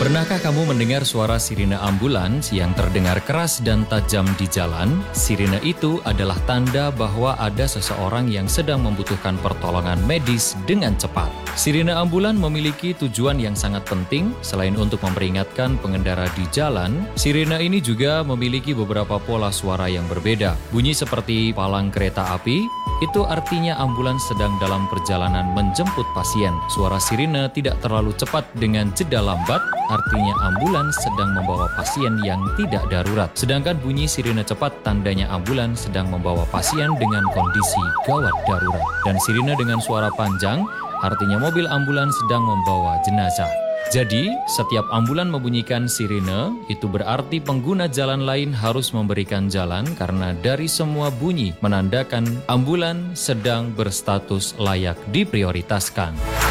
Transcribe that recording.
Pernahkah kamu mendengar suara sirine ambulans yang terdengar keras dan tajam di jalan? Sirine itu adalah tanda bahwa ada seseorang yang sedang membutuhkan pertolongan medis dengan cepat. Sirine ambulan memiliki tujuan yang sangat penting. Selain untuk memperingatkan pengendara di jalan, sirine ini juga memiliki beberapa pola suara yang berbeda. Bunyi seperti palang kereta api, itu artinya ambulans sedang dalam perjalanan menjemput pasien. Suara sirine tidak terlalu cepat dengan jeda lambat, artinya ambulans sedang membawa pasien yang tidak darurat. Sedangkan bunyi sirine cepat tandanya ambulans sedang membawa pasien dengan kondisi gawat darurat. Dan sirine dengan suara panjang, artinya mobil ambulans sedang membawa jenazah. Jadi, setiap ambulan membunyikan sirine, itu berarti pengguna jalan lain harus memberikan jalan karena dari semua bunyi menandakan ambulan sedang berstatus layak diprioritaskan.